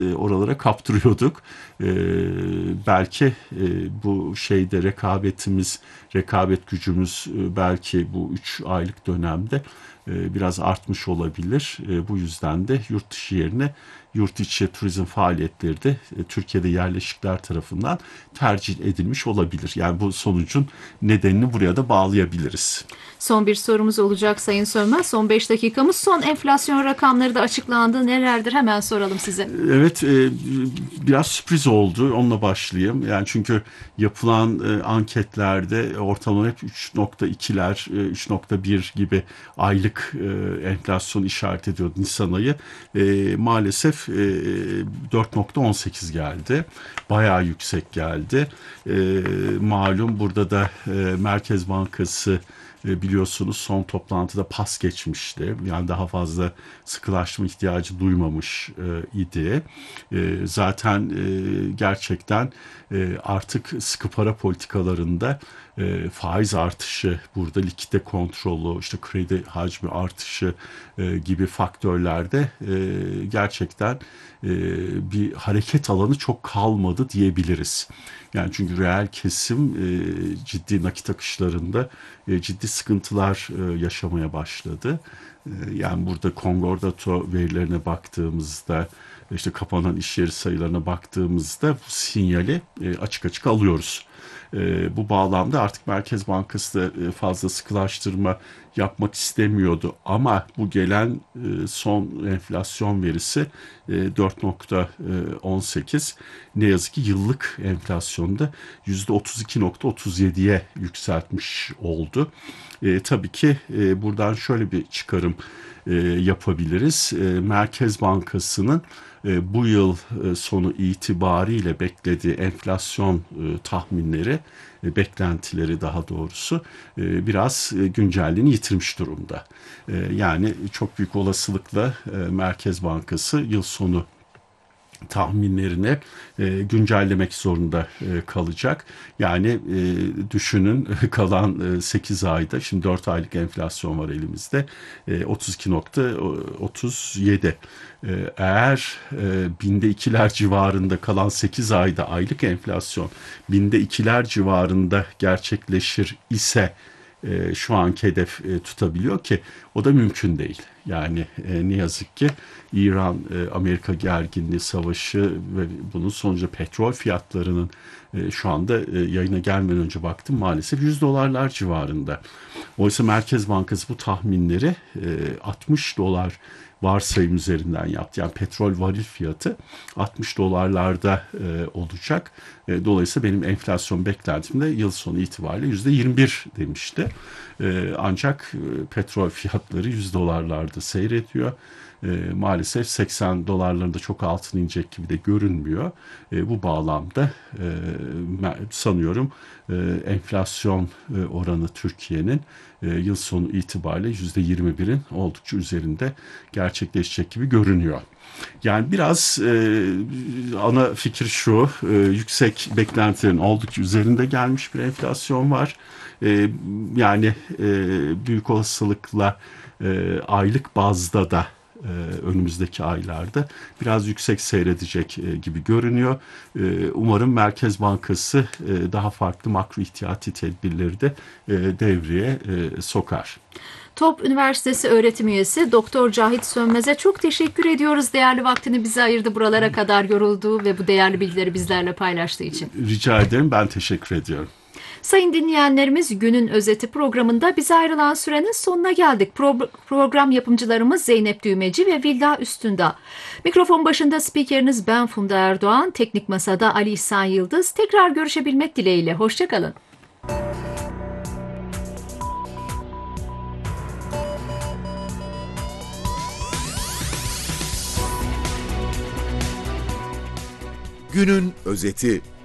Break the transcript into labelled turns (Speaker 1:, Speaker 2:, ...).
Speaker 1: oralara kaptırıyorduk. Belki bu şeyde rekabet gücümüz belki bu 3 aylık dönemde biraz artmış olabilir. Bu yüzden de yurt dışı yerine yurt içi turizm faaliyetleri de Türkiye'de yerleşikler tarafından tercih edilmiş olabilir. Yani bu sonucun nedenini buraya da bağlayabiliriz.
Speaker 2: Son bir sorumuz olacak Sayın Sönmez. Son 5 dakikamız. Son enflasyon rakamları da açıklandı. Nelerdir? Hemen soralım size.
Speaker 1: Evet, biraz sürpriz oldu. Onunla başlayayım. Yani çünkü yapılan anketlerde ortalama hep 3.2'ler, 3.1 gibi aylık enflasyon işaret ediyordu Nisan ayı. Maalesef 4.18 geldi. Bayağı yüksek geldi. Malum burada da Merkez Bankası biliyorsunuz son toplantıda pas geçmişti. Yani daha fazla sıkılaştırma ihtiyacı duymamış idi. Zaten gerçekten artık sıkı para politikalarında faiz artışı, burada likidite kontrolü, işte kredi hacmi artışı gibi faktörlerde gerçekten bir hareket alanı çok kalmadı diyebiliriz. Yani çünkü reel kesim ciddi nakit akışlarında ciddi sıkıntılar yaşamaya başladı. Yani burada Concordato verilerine baktığımızda, işte kapanan iş yeri sayılarına baktığımızda bu sinyali açık açık alıyoruz. Bu bağlamda artık Merkez Bankası da fazla sıkılaştırma yapmak istemiyordu. Ama bu gelen son enflasyon verisi 4.18 ne yazık ki yıllık enflasyonda %32.37'ye yükseltmiş oldu. Tabii ki buradan şöyle bir çıkarım yapabiliriz. Merkez Bankası'nın bu yıl sonu itibariyle beklediği enflasyon tahminleri, beklentileri daha doğrusu biraz güncelliğini yitirmiş durumda. Yani çok büyük olasılıkla Merkez Bankası yıl sonu tahminlerini güncellemek zorunda kalacak. Yani düşünün kalan 8 ayda, şimdi 4 aylık enflasyon var elimizde, 32.37. Eğer binde ikiler civarında kalan 8 ayda aylık enflasyon binde ikiler civarında gerçekleşir ise şu anki hedef tutabiliyor ki o da mümkün değil. Yani ne yazık ki İran-Amerika gerginliği savaşı ve bunun sonucu petrol fiyatlarının şu anda yayına gelmeden önce baktım maalesef $100 civarında. Oysa Merkez Bankası bu tahminleri $60 varsayım üzerinden yaptı. Yani petrol varil fiyatı $60 olacak. Dolayısıyla benim enflasyon beklentimde yıl sonu itibariyle %21 demişti. Ancak petrol fiyatları $100'larda seyrediyor. Maalesef $80'ların da çok altına inecek gibi de görünmüyor. Bu bağlamda sanıyorum enflasyon oranı Türkiye'nin yıl sonu itibariyle %21'in oldukça üzerinde gerçekleşecek gibi görünüyor. Yani biraz ana fikir şu, yüksek beklentilerin oldukça üzerinde gelmiş bir enflasyon var. Yani büyük olasılıkla aylık bazda da önümüzdeki aylarda biraz yüksek seyredecek gibi görünüyor. Umarım Merkez Bankası daha farklı makro ihtiyati tedbirleri de devreye sokar.
Speaker 2: TOP Üniversitesi öğretim üyesi Doktor Cahit Sönmez'e çok teşekkür ediyoruz. Değerli vaktini bize ayırdı, buralara kadar yoruldu ve bu değerli bilgileri bizlerle paylaştığı için.
Speaker 1: Rica ederim, ben teşekkür ediyorum.
Speaker 2: Sayın dinleyenlerimiz, günün özeti programında bize ayrılan sürenin sonuna geldik. Program yapımcılarımız Zeynep Düğmeci ve Vilda Üstündağ. Mikrofon başında spikeriniz ben Funda Erdoğan, teknik masada Ali İhsan Yıldız. Tekrar görüşebilmek dileğiyle. Hoşçakalın.
Speaker 3: Günün özeti.